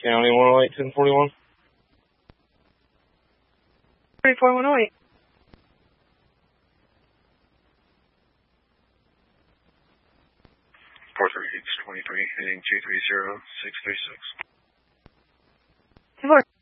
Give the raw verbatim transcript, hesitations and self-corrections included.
County one oh eight, ten forty-one. thirty-four one oh eight. four thirty-six twenty-three, heading two three zero six three six. Divorce.